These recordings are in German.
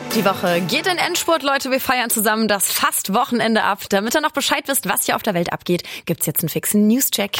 Die Woche geht in Endspurt, Leute. Wir feiern zusammen das fast Wochenende ab. Damit ihr noch Bescheid wisst, was hier auf der Welt abgeht, gibt's jetzt einen fixen News-Check.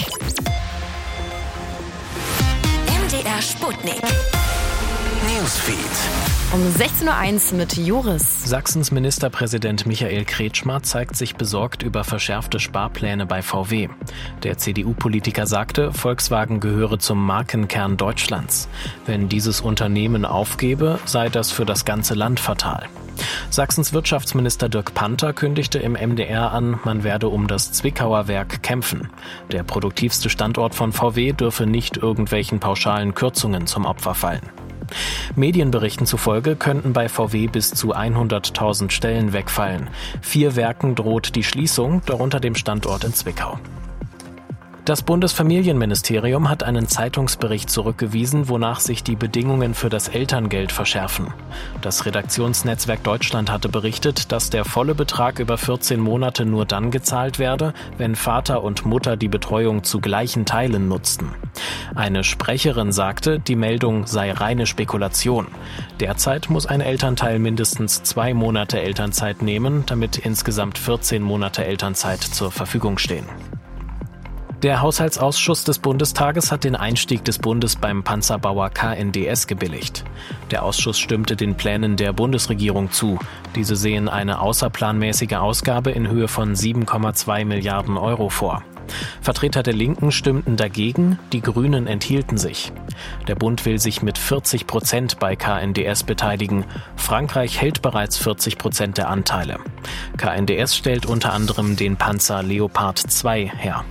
MDR Sputnik. Newsfeed. Um 16.01 Uhr mit Joris. Sachsens Ministerpräsident Michael Kretschmer zeigt sich besorgt über verschärfte Sparpläne bei VW. Der CDU-Politiker sagte, Volkswagen gehöre zum Markenkern Deutschlands. Wenn dieses Unternehmen aufgebe, sei das für das ganze Land fatal. Sachsens Wirtschaftsminister Dirk Panther kündigte im MDR an, man werde um das Zwickauer Werk kämpfen. Der produktivste Standort von VW dürfe nicht irgendwelchen pauschalen Kürzungen zum Opfer fallen. Medienberichten zufolge könnten bei VW bis zu 100.000 Stellen wegfallen. 4 Werken droht die Schließung, darunter dem Standort in Zwickau. Das Bundesfamilienministerium hat einen Zeitungsbericht zurückgewiesen, wonach sich die Bedingungen für das Elterngeld verschärfen. Das Redaktionsnetzwerk Deutschland hatte berichtet, dass der volle Betrag über 14 Monate nur dann gezahlt werde, wenn Vater und Mutter die Betreuung zu gleichen Teilen nutzten. Eine Sprecherin sagte, die Meldung sei reine Spekulation. Derzeit muss ein Elternteil mindestens 2 Monate Elternzeit nehmen, damit insgesamt 14 Monate Elternzeit zur Verfügung stehen. Der Haushaltsausschuss des Bundestages hat den Einstieg des Bundes beim Panzerbauer KNDS gebilligt. Der Ausschuss stimmte den Plänen der Bundesregierung zu. Diese sehen eine außerplanmäßige Ausgabe in Höhe von 7,2 Milliarden Euro vor. Vertreter der Linken stimmten dagegen, die Grünen enthielten sich. Der Bund will sich mit 40% bei KNDS beteiligen. Frankreich hält bereits 40% der Anteile. KNDS stellt unter anderem den Panzer Leopard 2 her.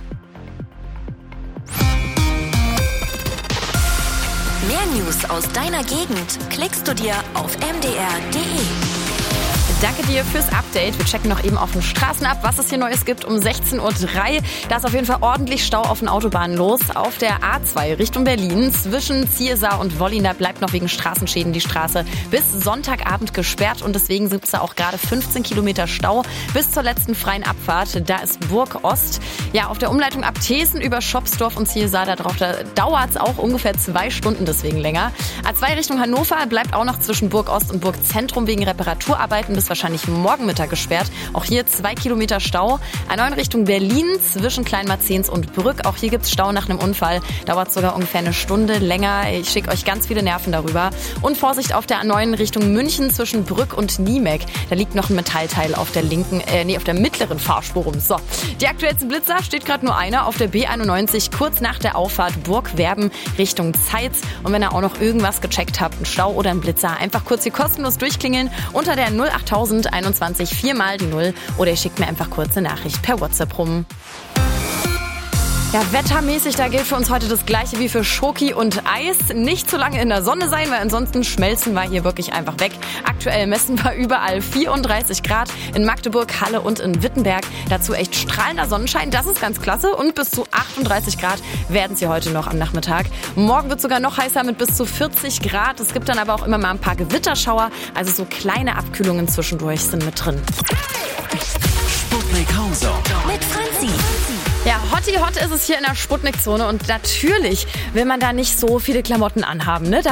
Mehr News aus deiner Gegend klickst du dir auf mdr.de. Danke dir fürs Update. Wir checken noch eben auf den Straßen ab, was es hier Neues gibt um 16.03 Uhr. Da ist auf jeden Fall ordentlich Stau auf den Autobahnen los. Auf der A2 Richtung Berlin zwischen Ziersar und Wollin, da bleibt noch wegen Straßenschäden die Straße bis Sonntagabend gesperrt. Und deswegen gibt es da auch gerade 15 Kilometer Stau bis zur letzten freien Abfahrt. Da ist Burg Ost. Ja, auf der Umleitung ab Thesen über Schopsdorf und Ziersar, da dauert es auch ungefähr 2 Stunden, deswegen länger. A2 Richtung Hannover bleibt auch noch zwischen Burg Ost und Burg Zentrum wegen Reparaturarbeiten bis wahrscheinlich morgen Mittag gesperrt. Auch hier 2 Kilometer Stau. A9 Richtung Berlin zwischen Kleinmarzens und Brück. Auch hier gibt es Stau nach einem Unfall. Dauert sogar ungefähr 1 Stunde länger. Ich schicke euch ganz viele Nerven darüber. Und Vorsicht auf der A9 Richtung München zwischen Brück und Niemek. Da liegt noch ein Metallteil auf der auf der mittleren Fahrspur rum. So, die aktuellsten Blitzer steht gerade nur einer auf der B91 kurz nach der Auffahrt Burgwerben Richtung Zeitz. Und wenn ihr auch noch irgendwas gecheckt habt, einen Stau oder einen Blitzer, einfach kurz hier kostenlos durchklingeln unter der 08000 21 4 mal die 0 oder ihr schickt mir einfach kurz eine Nachricht per WhatsApp rum. Ja, wettermäßig, da gilt für uns heute das Gleiche wie für Schoki und Eis. Nicht zu lange in der Sonne sein, weil ansonsten schmelzen wir hier wirklich einfach weg. Aktuell messen wir überall 34 Grad in Magdeburg, Halle und in Wittenberg. Dazu echt strahlender Sonnenschein, das ist ganz klasse. Und bis zu 38 Grad werden sie heute noch am Nachmittag. Morgen wird sogar noch heißer mit bis zu 40 Grad. Es gibt dann aber auch immer mal ein paar Gewitterschauer. Also so kleine Abkühlungen zwischendurch sind mit drin. Sputnik Hauser mit Franzi. Ja, Hot ist es hier in der Sputnik-Zone und natürlich will man da nicht so viele Klamotten anhaben, ne?